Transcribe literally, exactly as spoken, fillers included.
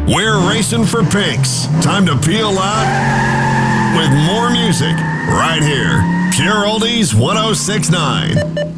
We're racing for pinks. Time to peel out with more music right here. Pure Oldies ten sixty-nine.